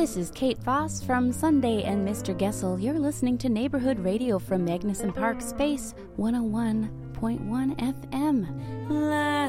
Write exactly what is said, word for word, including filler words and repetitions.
This is Kate Voss from Sunday and Mister Gessel. You're listening to Neighborhood Radio from Magnuson Park Space one oh one point one F M.